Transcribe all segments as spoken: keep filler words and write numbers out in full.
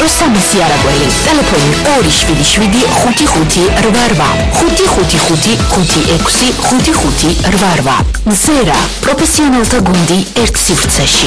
მეტრო სამასი არაგველი. ტელეფონი ორი შვიდი შვიდი ხუთი ხუთი რვა რვა ხუთი ხუთი ხუთი ხუთი ექვსი ხუთი ხუთი რვა რვა. ზერა პროფესიონალთა გუნდი ერთ სივრცეში.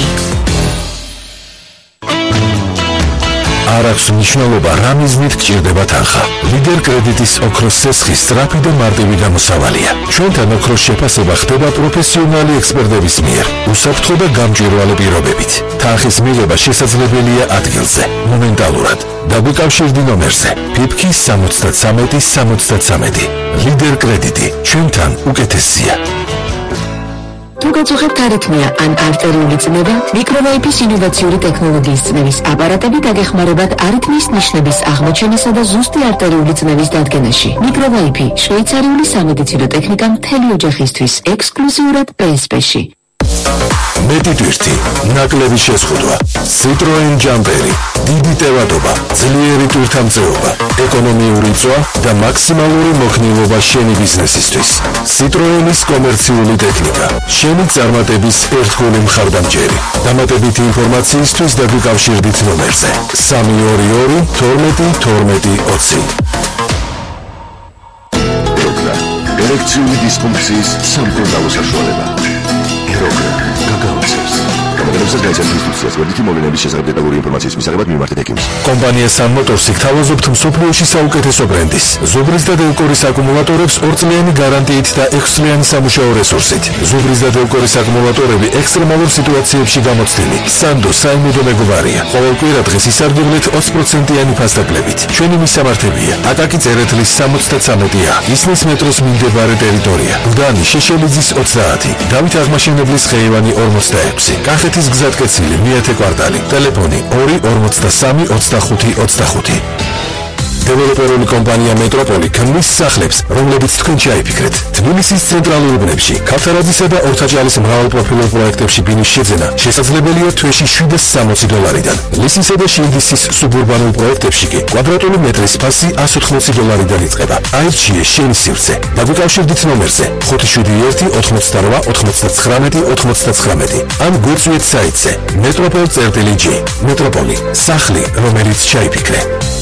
არ აქვს მნიშვნელობა რა მიზნით გჭირდება თანხა. ლიდერ კრედიტის ოქროს სესხი სწრაფი და მარტივი გამოსავალია. ჩვენთან ოქროს შეფასება ხდება პროფესიონალი ექსპერტების მიერ, უსაფრთხო და გამჭვირვალე პირობებით. თანხის მიღება შესაძლებელია ადგილზე, მომენტალურად. დაგვიკავშირდი ნომერზე ფიფკი სამოცდათსამეტი სამოცდათსამეტი. ლიდერ კრედიტი, ჩვენთან უკეთესია. თუ გაწუხებთ არითმია ან არტერიული წნევა, მიკროვაიფის ინოვაციური ტექნოლოგიის წნევის აპარატები დაგეხმარებათ არითმიის ნიშნების აღმოჩენასა და ზუსტი არტერიული წნევის დადგენაში. მიკროვაიფი შვეიცარიული სამედიცინო ტექნიკა მთელი ოჯახისთვის ექსკლუზიურად პი ეს პი-ში. მეტი ტვირთი, ნაკლები შეზღუდვა, Citroen ჯამპერი, დიდი ტევადობა, ძლიერი ტვირთამწეობა, ეკონომიური წვა და მაქსიმალური მოხნილობა შენი ბიზნესისთვის. Citroenis კომერციული ტექნიკა, შენი წარმატების ერთგული მხარდამჭერი. დამატებითი ინფორმაციისთვის დაგვიკავშირდით ნომერზე სამი ორი ორი თორმეტი თორმეტი ოცი. ერექციული დისფუნქციის სამკურნალო საშუალება. ეროგრა გაგაოცებს. გამოგონებსაც გაიცემთ ინსტრუქციას ვერდითი მოვლენების შესახებ დეტალური ინფორმაციის მისაღებად მიმართეთ ექიმს. კომპანია Sun Motors გთავაზობთ მსოფლიოში საუკეთესო ბრენდის. ზუბრის და დელკორის აკუმულატორებს ორწლიანი გარანტიით და ექვსწლიანი სამუშაო რესურსით. ზუბრის და დელკორის აკუმულატორები ექსტრემალურ სიტუაციებში გამოცდილი. სანდო საიმედო მეგობარია. ყოველ კვირა დღეს ისარგებლეთ ოცი პროცენტიანი ფასდაკლებით. ჩვენი მისამართებია აკაკი წერეთლის სამოცდათსამეტი ა, ისნის მეტროს მიმდებარე ტერიტორია. ბუდანი შეშელიძის ოცდაათი, დავით აღმაშენებლის ხეივანი ორმოცდაექვსი. კახეთის გზატკეცილი მეათე კვარტალი. ტელეფონი ორი ორმოცდასამი ოცდახუთი ოცდახუთი. დეველოპერული კომპანია მეტროპოლი ქმნის სახლებს, რომლებიც თქვენ ჩაიფიქრეთ. თბილისის ცენტრალურ უბნებში, ქავთარაძისა და ორთაჭალის მრავალპროფილურ პროექტებში ბინის შეძენა შესაძლებელია თვეში შვიდას სამოცი დოლარიდან. ლისისა და შილდისის სუბურბანულ პროექტებში კი კვადრატული მეტრის ფასი ასი ოთხმოცი დოლარიდან იწყება. აირჩიე შენი სივრცე. დაგვიკავშირდით ნომერზე ხუთი შვიდი ერთი ოთხმოცდარვა ოთხმოცდაცხრამეტი ოთხმოცდაცხრამეტი ან გვიწვიეთ საიტზე metropol.gr. მეტროპოლი, სახლი, რომელიც ჩაიფიქრე.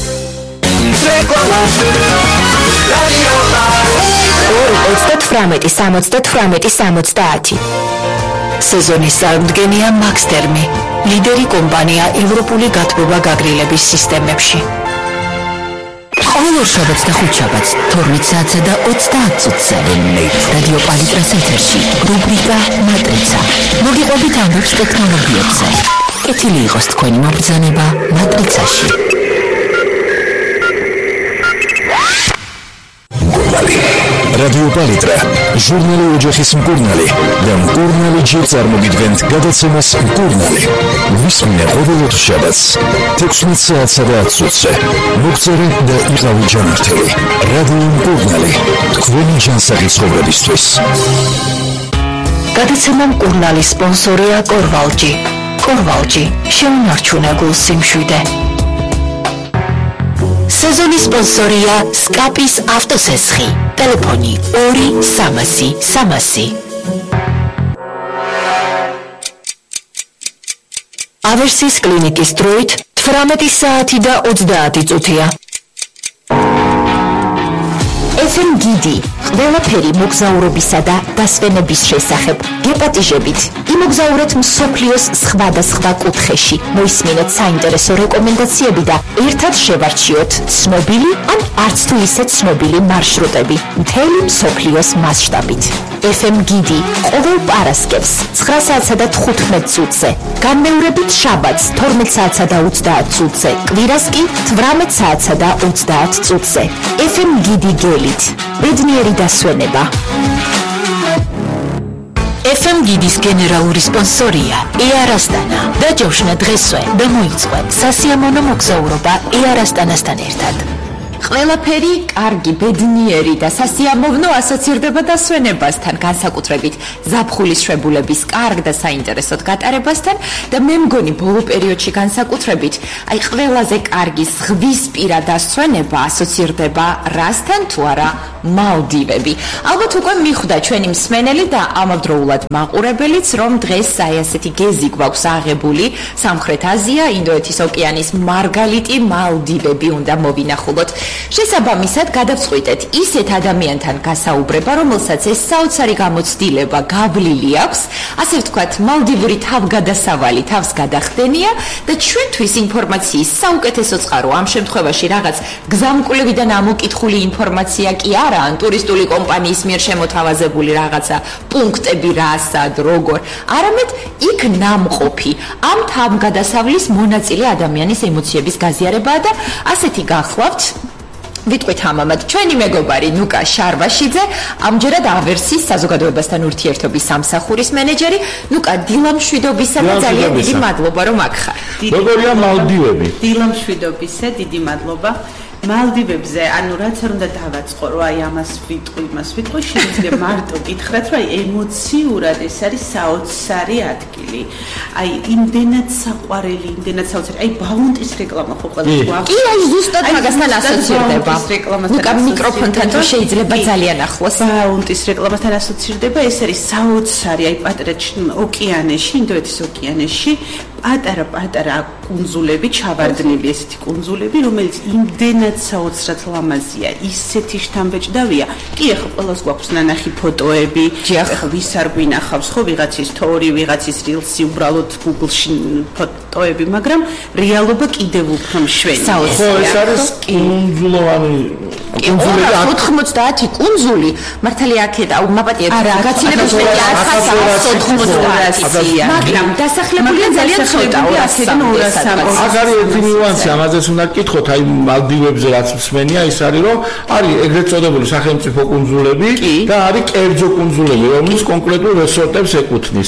ორი ოცდათვრამეტი სამოცდათვრამეტი სამოცდაათი. სეზონის წარმომადგენია მაქსტერმი, ლიდერი კომპანია ევროპული გათბობა გაგრილების სისტემებში. ყოველ ორშაბათს და ხუთშაბათს თორმეტ საათსა და ოცდაათ წუთზე რადიო პალიტრას ეთერში რუბრიკა მატრიცა. მოგიყვებით ამბებს ტექნოლოგიებზე. კეთილი იყოს თქვენი მობრძანება მატრიცაში. რადიო პალიტრა, ჟურნალი ოჯახის მკურნალი და მკურნალი ჯერ წარმოგიდგენთ გადაცემას მკურნალი. ვისმინე ყოველ ოთხშაბათს თექვსმეტ საათსა და ათი წუთზე. მოგწერე და იყავი ჯანმრთელი. რადიო მკურნალი, თქვენი ჯანსაღი ცხოვრებისთვის. გადაცემა მკურნალის სპონსორია კორვალჯი. კორვალჯი, შეუნარჩუნე გულს სიმშვიდე. სეზონის სპონსორია სკაპის ავტოსესხი. ტელეფონი ორი სამასი სამასი. ავერსის კლინიკის დროით თვრამეტი საათი და ოცდაათი წუთია. ეფ ემ გიდი, ყველაფერი მოგზაურობისა და დასვენების შესახებ. გეპატიჟებით, იმოგზაურეთ მსოფლიოს სხვადასხვა კუთხეში. მოისმინეთ საინტერესო რეკომენდაციები და ერთად შევარჩიოთ ცნობილი ან არც თუ ისე ცნობილი მარშრუტები მთელი მსოფლიოს მასშტაბით. ეფ ემ გიდი ყოველ პარასკევს ცხრა საათსა და თხუთმეტ წუთზე, განმეორებით შაბათს თორმეტ საათსა და ოცდაათ წუთზე, კვირას კი თვრამეტ საათსა და ოცდაათ წუთზე. ეფ ემ გიდი გელით, ბედნიერი დასვენება. ეფ ემ გიდის გენერალური სპონსორია Air Astana. დაჯავშნა დღესვე და მოიწყო სასიამოვნო მოგზაურობა Air Astana-სთან ერთად. ყველაფერი კარგი, ბედნიერი და სასიამოვნო ასოცირდება დასვენებასთან, განსაკუთრებით ზაფხულის შვებულების კარგ და საინტერესოდ გატარებასთან და მე მგონი ბოლო პერიოდში განსაკუთრებით, აი ყველაზე კარგი ზღვისპირა დასვენება ასოცირდება რასთან თუ არა მალდივები. ალბათ უკვე მიხვდა ჩვენი მსმენელი და ამავდროულად მაყურებელიც, რომ დღეს აი ასეთი გეზი გვაქვს აღებული სამხრეთ აზია, ინდოეთის ოკეანის მარგალიტი მალდივები უნდა მოვინახულოთ. შესაბამისად გადავწყვიტეთ ისეთ ადამიანთან გასაუბრება, რომელსაც ეს საოცარი გამოცდილება გავლილი აქვს, ასე ვთქვათ, მალდივური თავგადასავალი თავს გადახდენია და ჩვენთვის ინფორმაციის საუკეთესო წყარო ამ შემთხვევაში რაღაც გზამკვლევიდან ამოკითხული ინფორმაცია კი არა, ან ტურისტული კომპანიის მიერ შემოთავაზებული რაღაცა პუნქტები რასად, როგორ, არამედ იქ ნამყოფი ამ თავგადასავლის მონაწილე ადამიანის ემოციების გაზიარებაა და ასეთი გახლავთ ვიტყვით ამამად ჩვენი მეგობარი ნუკა შარვაშიძე, ამჯერად ავერსის საზოგადოებასთან ურთიერთობის სამსახურის მენეჯერი. ნუკა, დილამშვიდობისა და ძალიან დიდი მადლობა რომ აქ ხარ. როგორია მალდივები? დილამშვიდობისა, დიდი მადლობა. მალდივებზე, ანუ რაც არ უნდა დავაწყო, რომ აი ამას ვიტყვი, იმას ვიტყვი, შეიძლება მარტო გითხრათ, რომ აი ემოციურად ეს არის საოცარი ადგილი. აი იმდენად საყვარელი, იმდენად საოცარი. აი ბაუნტის რეკლამა ხო ყველას გვაქვს. კი, აი ზუსტად მაგასთან ასოცირდება. ნუკა მიკროფონთან თუ შეიძლება ძალიან ახლოს. ბაუნტის რეკლამასთან ასოცირდება, ეს არის საოცარი, აი პატარა ოკეანეში, ინდოეთის ოკეანეში, პატარა-პატარა კუნძულები, ჩავარდნილი ესეთი კუნძულები, რომელიც იმდენად საოცრად ლამაზია, ისეთი შთამბეჭდავია. კი, ახლა ყველას გვაქვს ნანახი ფოტოები, ახლა ვის არ გვინახავს, ხო, ვიღაცის თორი, ვიღაცის რილსი, უბრალოდ Google-ში ფოტოები, მაგრამ რეალობა კიდევ უფრო მშვენია. ხო, ეს არის კუნძულოვანი კუნძულები ოთხმოცდაათი კუნძული, მართალია აქეთ, აუ მაპატიეთ, გაცილებით მეტი ათას ოცდაათია, მაგრამ დასახლებულია ძალიან ცოტა ორასთან. აქ არის ერთი ნიუანსი, ამაზეც უნდა გკითხოთ, აი მალდივებზე რაც მსმენია, ის არის, რომ არის ეგრეთ წოდებული სახელმწიფო კუნძულები და არის კერძო კუნძულები, რომლის კონკრეტულ რესორტებს ეკუთვნის.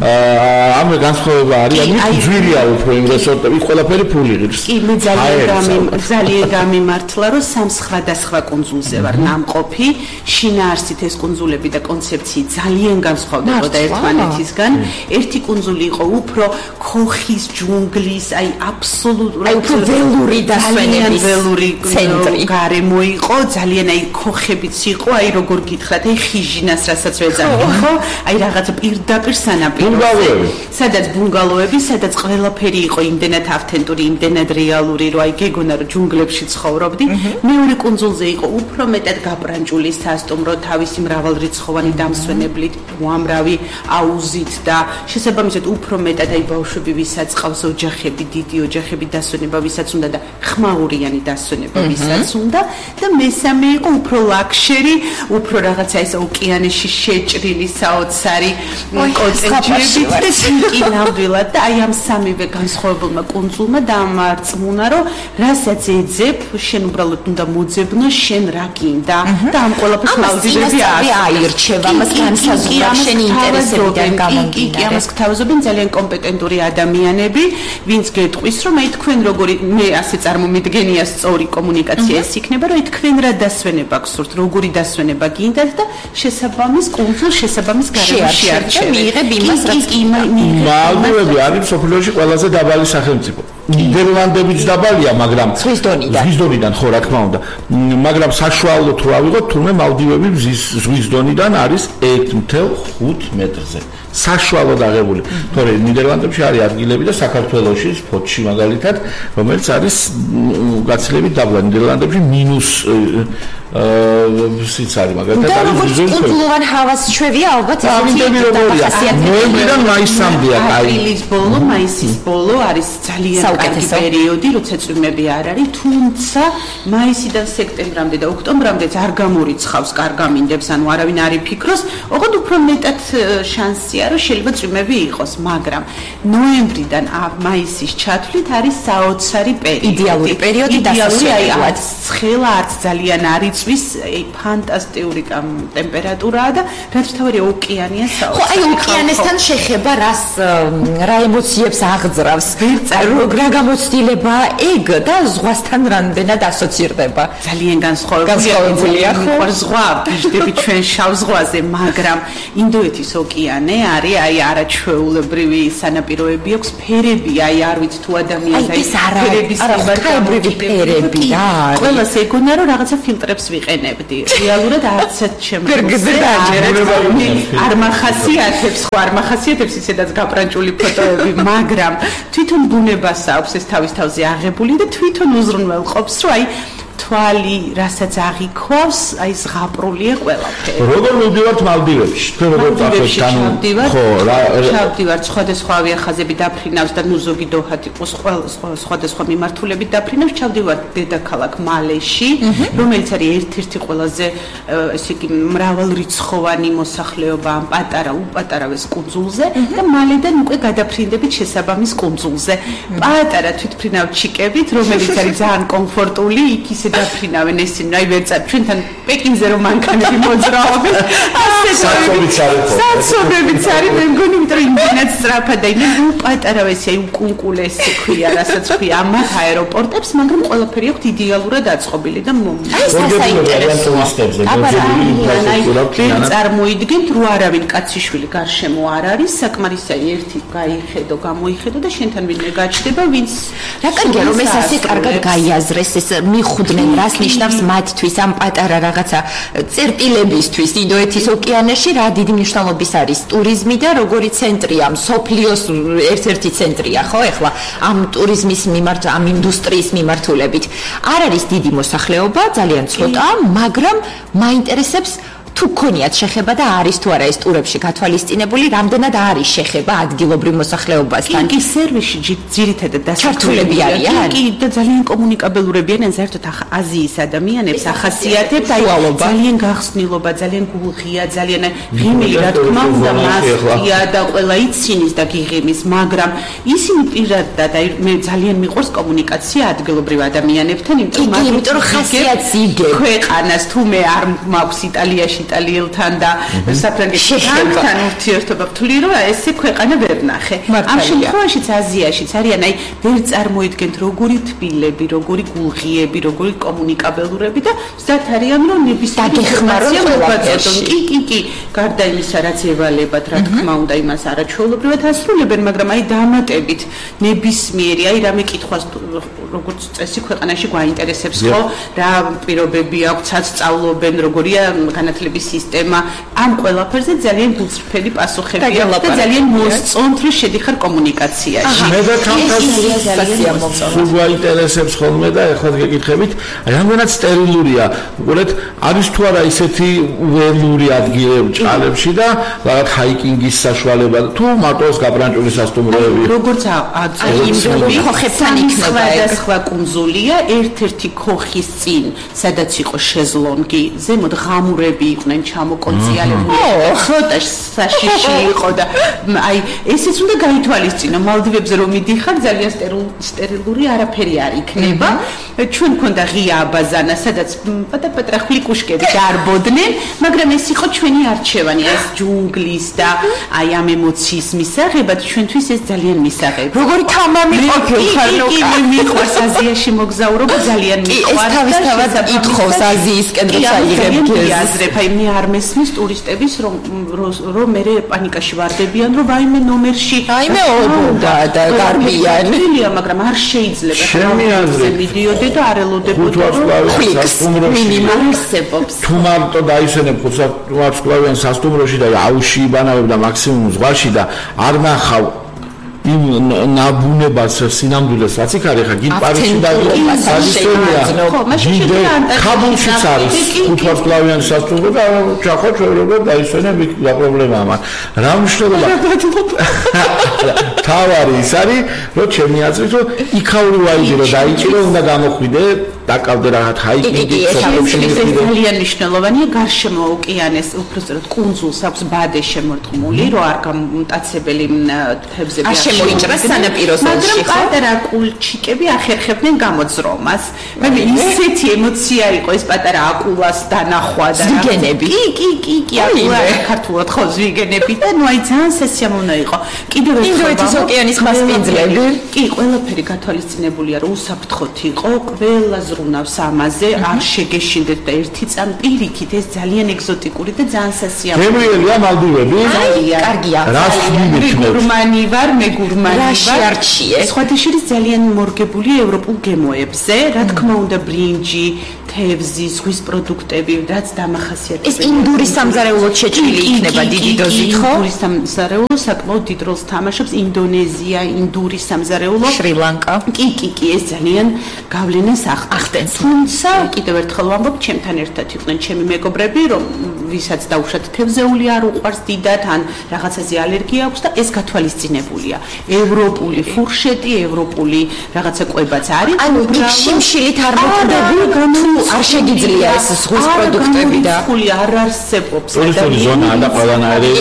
ამ განსხვავება არის, ანუ ძვირია უფრო იმ რესორტები, ყველაფერი ფული ღირს. კი, მე ძალიან ძალიან გამიმართლა, რომ სამ სხვადასხვა კუნძულზე ვარ ნამყოფი, შინაარსით ეს კუნძულები და კონცეფციი ძალიან განსხვავდებოდა ერთმანეთისგან. ერთი კუნძული იყო უფრო ქოხის ჯუნგლის, აი აბსოლუტურად აი უფრო ველური დასვენების ველური ცენტრი გარემო იყო, ძალიან აი ქოხებიც იყო, აი როგორ გითხრათ, აი ხიჟინას რასაც ვეძახი, ხო? აი რაღაცა პირდაპირ სანაპიროზე. სადაც ბუნგალოები, სადაც ყველაფერი იყო იმდენად ავთენტური, იმდენად რეალური, რომ აი გეგონა რომ ჯუნგლებში ცხოვრობდი. მეორე კუნძულზე იყო უფრო მეტად გაპრანჭული სასტუმრო, თავისი მრავალრიცხოვანი დამსვენებლით, უამრავი აუზით და შესაბამისად უფრო მეტად აი ბავშვები ვისაც ყავს ოჯახები, დიდი ოჯახები დასვენება ვისაც უნდა და ხმაურიანი დასვენება ვისაც უნდა და მესამე იყო უფრო ლაქშერი, უფრო რაღაცა ეს ოკეანეში შეჭრილი საოცარი კოტეჯები და სიკი ნამდვილად და აი ამ სამივე განსხვავებულმა კუნძულმა დამარწმუნა, რომ რასაც ეძებ, შენ უბრალოდ უნდა მოძებნო, შენ რა გინდა და ამ ყველაფერს მალდივები აირჩევა, მას განსაზღვრა შენი ინტერესებიდან გამომდინარე. კი, ამას გთავაზობენ ძალიან კომპეტენტური ადამიანები, ვინც გეტყვის, რომ აი თქვენ როგორი მე ასე წარმომიდგენია სწორი კომუნიკაცია ეს იქნება, რომ აი თქვენ რა დასვენება გსურთ, როგორი დასვენება გინდათ და შესაბამის კუნძულ, შესაბამის გარემოში შეარჩევთ. მიიღებ იმას, რაც მალდივები არის მსოფლიოში ყველაზე დაბალი სახელმწიფო. ნიდერლანდებიც დაბალია, მაგრამ ზღვის დონიდან. ზღვის დონიდან ხო, რა თქმა უნდა. მაგრამ საშუალოდ თუ ავიღოთ, თურმე მალდივები ზღვის დონიდან არის ერთი ათეული ხუთი მეტრზე. საშუალოდ აღებული. თორე ნიდერლანდებში არის ადგილები და საქართველოში, ფოთში მაგალითად, რომელიც არის გაცილებით დაბლა. ნიდერლანდებში მინუს სიც არის, მაგალითად არის ზღვის დონიდან. კუნძულოვან ჰავას ჩვევია ალბათ ნოემბრიდან მაისამდეა, აი აპრილის ბოლო, მაისის ბოლო არის ძალიან კარგი პერიოდი, როცა წვიმები არ არის, თუმცა მაისიდან სექტემბრამდე და ოქტომბრამდე არ გამორიცხავს კარგ ამინდებს, ანუ არავინ არ იფიქროს, ოღონდ უფრო მეტად შანსი ფაქტია, რომ შეიძლება წვიმები იყოს, მაგრამ ნოემბრიდან მაისის ჩათვლით არის საოცარი პერიოდი. იდეალური პერიოდი დასასრულებლად. ცხელა არც ძალიან არ იწვის, ფანტასტიკური ტემპერატურაა და რაც თავი ოკეანეა საოცარი. ხო, აი ოკეანესთან შეხება რას რა ემოციებს აღძრავს? რა გამოცდილება ეგ და ზღვასთან რამდენად ასოცირდება? ძალიან განსხვავებულია. ხო, ზღვა, ვიждები ჩვენ შავ ზღვაზე, მაგრამ ინდოეთის ოკეანე არის აი არაჩვეულებრივი სანაპიროები აქვს, ფერები, აი არ ვიცი თუ ადამიანს აი ფერების არახვეულებრივი ფერები რა არის. ყველას ეგონა რომ რაღაცა ფილტრებს ვიყენებდი. რეალურად არცეთ შემდგომზე არ მახასიათებს, ხო არ მახასიათებს ისედაც გაპრანჭული ფოტოები, მაგრამ თვითონ ბუნებას აქვს ეს თავის თავზე აღებული და თვითონ უზრუნველყოფს, რომ აი თვალი, რასაც აღიქვავს, აი ზღაპრულია ყველაფერი. როგორ მივდივართ მალდივებში? თქვენ როგორ წახეთ განო? ხო, რა ჩავდივართ სხვადასხვა ავიახაზები დაფრინავს და ნუ ზოგი დოჰად იყოს სხვადასხვა მიმართულებით დაფრინავს. ჩავდივართ დედაქალაქ მალეში, რომელიც არის ერთ-ერთი ყველაზე ესე იგი მრავალრიცხოვანი მოსახლეობა ამ პატარა უპატარავეს კუნძულზე და მალედან უკვე გადაფრინდებით შესაბამის კუნძულზე. პატარა თვითფრინავ ჩიკებით, რომელიც არის ძალიან კომფორტული, იქ ისე დაფრინავენ ესენი, აი ვერცად ჩვენთან პეკინზე რომ მანქანები მოძრაობენ, ასე საცობებიც არის, მე მგონი, იმიტომ რომ იმდენად სწრაფად და იმდენად პატარავესი, აი უკუნკულესი ქვია, რასაც ქვია ამ აეროპორტებს, მაგრამ ყველაფერი აქვს იდეალურად აწყობილი და აი საინტერესო აი წარმოიდგენთ, რო არავინ კაციშვილი გარშემო არ არის, საკმარისია ერთი გაიხედო, გამოიხედო და შენთან ვინმე გაჩნდება, ვინც რა კარგია რომ ეს ასე კარგად გაიაზრეს, ეს მიხვდნენ რას ნიშნავს მათთვის ამ პატარა რაღაცა წერტილებისთვის ინდოეთის ოკეანეში რა დიდი მნიშვნელობის არის ტურიზმი და როგორი ცენტრია მსოფლიოს ერთ-ერთი ცენტრია ხო ეხლა ამ ტურიზმის მიმართ ამ ინდუსტრიის მიმართულებით არ არის დიდი მოსახლეობა ძალიან ცოტა მაგრამ მაინტერესებს თუ გქონიათ შეხება და არის თუ არა ეს ტურებში გათვალისწინებული, რამდენად არის შეხება ადგილობრივ მოსახლეობასთან? კი, სერვისში ძირითადად დასაქმებულები არიან. კი, და ძალიან კომუნიკაბელურები არიან, საერთოდ აზიის ადამიანებს ახასიათებთ, აი ძალიან გახსნილობა, ძალიან გულღია, ძალიან ღიმილი, რა თქმა უნდა, მასწია და ყველა იცინის და გიღიმის, მაგრამ ისინი პირადად, აი მე ძალიან მიყვარს კომუნიკაცია ადგილობრივ ადამიანებთან, იმიტომ რომ ხასიათს იგებ. ქვეყანას თუ მე არ მაქვს იტალიაში იტალიელთან და საფრანგეთთან ურთიერთობა ვთვლი რომ ესე ქვეყანა ვერ ნახე. ამ შემთხვევაშიც აზიაშიც არიან აი ვერ წარმოიდგენთ როგორი თბილები, როგორი გულღიები, როგორი კომუნიკაბელურები და ზათ არიან რომ ნებისმიერი ინფორმაცია მოგაწოდონ. კი, კი, კი, გარდა იმისა რაც ევალებათ, რა თქმა უნდა იმას არაჩვეულებრივად ასრულებენ, მაგრამ აი დამატებით ნებისმიერი აი რამე კითხვას როგორც წესი ქვეყანაში გვაინტერესებს ხო? რა პირობები აქვს, საც სწავლობენ, როგორია განათლების სისტემა ამ ყველაფერზე ძალიან გულწრფელი პასუხები აქვს და ძალიან მოსწონთ რომ შედიხარ კომუნიკაციაში. მე და კამპანია სულ გვაინტერესებს ხოლმე და ეხლა გეკითხებით, რამდენად სტერილურია, უყურეთ, არის თუ არა ისეთი ველური ადგილები ჭალებში და რაღაც ჰაიკინგის საშუალება თუ მარტოს გაბრანჭული სასტუმროები. როგორც აწევი ხოხებთან იქნება სხვადასხვა კუნძულია, ერთ-ერთი ქოხის წინ, სადაც იყო შეზლონგი, ზემოთ ღამურები იყვნენ ჩამოკონციალებული. ცოტა საშიში იყო და აი ესეც უნდა გაითვალისწინო მალდივებზე რომ მიდიხარ ძალიან სტერილური არაფერი არ იქნება. ჩვენ მქონდა ღია აბაზანა, სადაც პატარ-პატარა ხვლიკუშკები დარბოდნენ, მაგრამ ეს იყო ჩვენი არჩევანი, ეს ჯუნგლის და აი ამ ემოციის მისაღებად ჩვენთვის ეს ძალიან მისაღები. როგორი თამამი ყოფილხარ ნოკა. კი, მე მიყვარს აზიაში მოგზაურობა ძალიან მიყვარს. ეს თავისთავად ითხოვს აზიისკენ როცა იღებ გეზრებ, აი მე არ მესმის ტურისტების რომ რომ მე პანიკაში ვარდებიან რომ ვაიმე ნომერში აიმე ობოდა და გარბიან. ილია, მაგრამ არ შეიძლება. ჩემი აზრით მიდიოდე და არ ელოდებოდა მინიმალიზებს. თუ მარტო დაისვენებ ხუთვარსკვლავიან სასტუმროში და აუში იბანავებ და მაქსიმუმ ზღვაში და არ ნახავ იმ ნაბუნებას სინამდვილეს რაც იქ არის ხა გინ პარიზში და სადისტომია ქაბულშიც არის ხუთვარსკვლავიანი სასტუმრო და ჩახო ჩვეულებრივ დაისვენებ იქ და პრობლემაა მაგრამ რა მნიშვნელობა თავარი ის არის რომ ჩემი აზრით რომ იქაური ვაიდი რომ დაიჭირო უნდა გამოხვიდე დაკავდე რაღაც ჰაიკინგით, ძალიან მნიშვნელოვანია გარშემო ოკეანეს, უბრალოდ კუნძულს აქვს ბადე შემორტყმული, რომ არ გამომტაცებელი თევზები არ შემოიჭრას სანაპირო ზოლში, ხო? პატარა კულჩიკები ახერხებდნენ გამოძრომას. მაგრამ ისეთი ემოცია იყო ეს პატარა აკულას დანახვა და ზვიგენები. კი, კი, კი, კი, აკულა ქართულად ხო ზვიგენები და ნუ აი ძალიან სასიამოვნო იყო. კიდევ ერთხელ ინდოეთის ოკეანის მასპინძლები. კი, ყველაფერი გათვალისწინებულია, რომ უსაფრთხოდ იყო, ყველა ზრუნავს ამაზე, არ შეგეშინდეთ და ერთი წამ პირიქით ეს ძალიან ეგზოტიკური და ძალიან სასიამოვნო. გემრიელია მალდივები? ძალიან კარგია. რას გიმეჩნევთ? გურმანი ვარ, მე გურმანი ვარ. რაში არჩიე? სხვადასხვა ძალიან მორგებული ევროპულ გემოებზე, რა თქმა უნდა, ბრინჯი, თევზი, ზღვის პროდუქტები, რაც დამახასიათებელია. ეს ინდურის სამზარეულოდ შეჭრილი იქნება დიდი დოზით, ხო? ინდურის სამზარეულო საკმაოდ დიდ როლს თამაშობს ინდონეზია, ინდურის სამზარეულო, შრი-ლანკა. კი, კი, კი, ეს ძალიან გავლენას ახდენს. თუმცა კიდევ ერთხელ ვამბობ, ჩემთან ერთად იყვნენ ჩემი მეგობრები, რომ ვისაც დაუშვათ თევზეული არ უყვარს დიდად, ან რაღაცაზე ალერგია აქვს და ეს გათვალისწინებულია. ევროპული ფურშეტი, ევროპული რაღაცა კვებაც არის. ანუ შიმშილით არ მოკვდები, არ შეგიძლია ეს ზღვის პროდუქტები და ხული არ არსებობს. ტურისტული ზონაა და ყველანაირი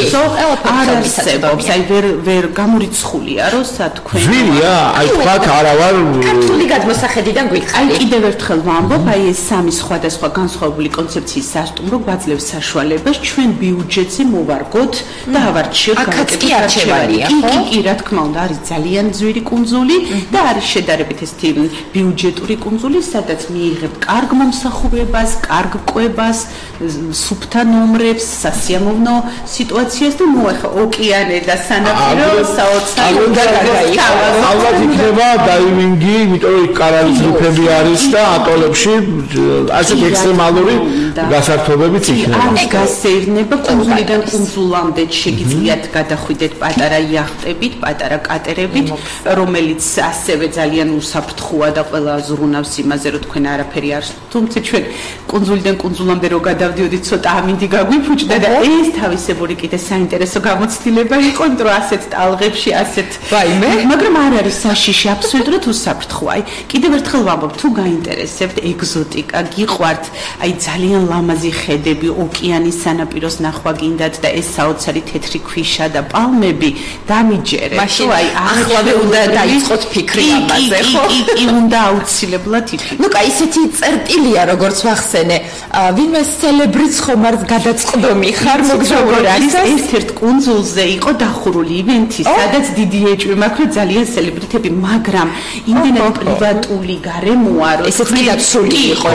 არ არსებობს. აი ვერ ვერ გამორიცხულია, რომ სათქვენ. ზვირია, აი თქვათ არა ვარ ქართული გადმოსახედიდან გითხარი. აი კიდევ ერთხელ ვამბობ, აი ეს სამი სხვადასხვა განსხვავებული კონცეფციის სასტუმრო გვაძლევს საშუალებას ჩვენ ბიუჯეტზე მოვარგოთ და ავარჩიოთ აქაც კი არჩევანია, ხო? ხო? კი, კი, რა თქმა უნდა, არის ძალიან ძვირი კუნძული და არის შედარებით ესეთი ბიუჯეტური კუნძული, სადაც მიიღებთ კარგ მომსახურებას, კარგ კვებას, სუფთა ნომრებს, სასიამოვნო სიტუაციას და ნუ ახლა ოკეანე და სანაპირო საოცარი უნდა გაიგოს. ალბათ იქნება დაივინგი, იმიტომ რომ კარალის რიფები არის და ატოლებში ასეთ ექსტრემალური გასართობებიც იქნება. არის გასეირნება კუნძულიდან კუნძულამდე შეგიძლიათ გადახვიდეთ პატარა იახტებით, პატარა კატერებით, რომელიც ასევე ძალიან უსაფრთხოა და ყველა ზრუნავს იმაზე, რომ თქვენ არაფერი არ თუმცა ჩვენ კუნძულიდან კუნძულამდე რო გადავდიოდით, ცოტა ამინდი გაგვიფუჭდა და ეს თავისებური კიდე საინტერესო გამოცდილება იყო, რომ ასეთ ტალღებში, ასეთ ვაიმე, მაგრამ არ არის საშიში, აბსოლუტურად უსაფრთხოა. აი, კიდევ ერთხელ ვამბობ, თუ გაინტერესებთ ეგზოტიკა, გიყვართ, აი ძალიან ლამაზი ხედები, ოკეანის სანაპიროს ნახვა გინდათ და ეს საოცარი თეთრი ქვიშა და პალმები, დამიჯერეთ. მაშინ აი ახლავე უნდა დაიწყოთ ფიქრი ამაზე, ხო? კი, კი, უნდა აუცილებლად იფიქროთ. ნუ კაი, ისეთი წერტილია, როგორც ვახსენე, ვინმე სელებრიც ხომ არ გადაწყდომი ხარ მოგზაური არის ერთ-ერთ კუნძულზე იყო დახურული ივენთი, სადაც დიდი ეჭვი მაქვს, რომ ძალიან სელებრიტები, მაგრამ იმდენად პრივატული გარემოა, რომ ესეც კი დაცული იყო.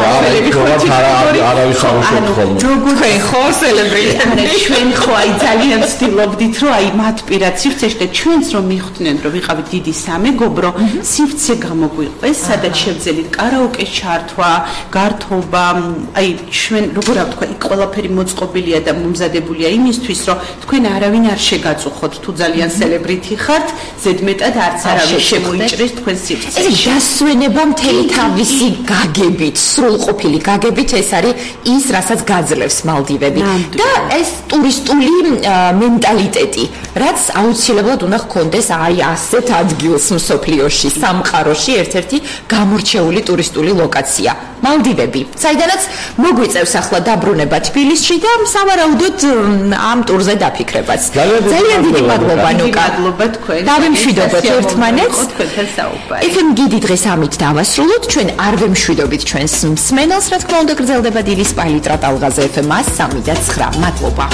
არავის არ უშევთ ხოლმე. თქვენ ხო სელებრიტები? ჩვენ ხო აი ძალიან ვცდილობდით, რომ აი მათ პირად სივრცეში და ჩვენც რომ მიხვდნენ, რომ ვიყავით დიდი სამეგობრო, სივრცე გამოგვიყვეს, სადაც შევძელით კარაოკეს ჩართვა, გართობა, აი ჩვენ როგორ ვთქვა, იქ ყველაფერი მოწყობილია და მომზადებულია იმისთვის, რომ თქვენ არავინ არ შეგაწუხოთ, თუ ძალიან სელებრიტი ხართ, ზედმეტად არც არავინ შემოიჭრეს თქვენ სივრცეში. ეს დასვენება მთელი თავისი გაგებით, სრულყოფილი გაგებით ეს არის ის, რასაც გაძლევს მალდივები და ეს ტურისტული მენტალიტეტი, რაც აუცილებლად უნდა ჰქონდეს აი ასეთ ადგილს მსოფლიოში, სამყაროში ერთ-ერთი გამორჩეული ტურისტული ლოკაცია. მალდივები, საიდანაც მოგვიწევს ახლა დაბრუნება თბილისში და სავარაუდოდ ამ ტურზე დაფიქრებაც. ძალიან დიდი მადლობა ნუკა. მადლობა თქვენ. დავემშვიდობოთ ერთმანეთს. თქვენთან საუბარი. ეფ ემ გიდი დღეს ამით დავასრულოთ. ჩვენ არ ვემშვიდობით ჩვენს მსმენელს, რა თქმა უნდა, გრძელდება დილის პალიტრა ტალღაზე ეფ ემ სამი და ცხრა. მადლობა.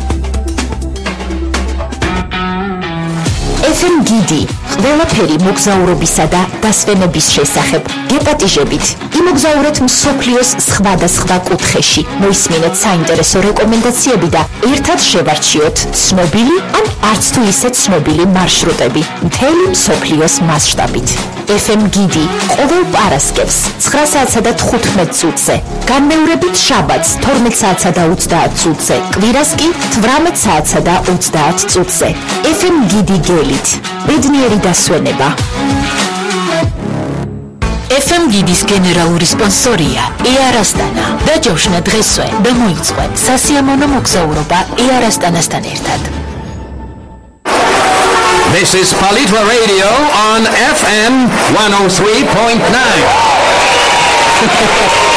ეფ ემ გიდი, ყველაფერი მოგზაურობისა და დასვენების შესახებ. გეპატიჟებით, იმოგზაურეთ მსოფლიოს სხვადასხვა კუთხეში. მოისმინეთ საინტერესო რეკომენდაციები და ერთად შევარჩიოთ ცნობილი ან არც თუ ისე ცნობილი მარშრუტები მთელი მსოფლიოს მასშტაბით. ეფ ემ გიდი ყოველ პარასკევს ცხრა საათსა და თხუთმეტ წუთზე, განმეორებით შაბათს თორმეტ საათსა და ოცდაათ წუთზე, კვირას კი თვრამეტ საათსა და ოცდაათ წუთზე. ეფ ემ გიდი გელით, ბედნიერი დასვენება. ეფ ემ გიდის გენერალური სპონსორია ეარასტანა. დაჯავშნა დღესვე და მოიწყო სასიამოვნო მოგზაურობა ეარასტანასთან ერთად. This is Palitra Radio on F M one oh three point nine. ხარ.